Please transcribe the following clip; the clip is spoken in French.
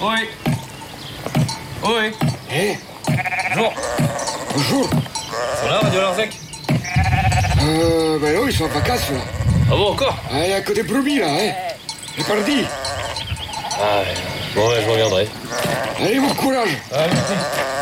Oui. Oui. Eh, Bonjour. bonjour. C'est là, Radio Larzac? Ben non, ils sont en vacances, là. Ah bon, encore? Ah, il y a que des brebis, là, hein. C'est parti. Ah ouais. Bon, ouais, je reviendrai. Allez, bon courage. Ah, merci.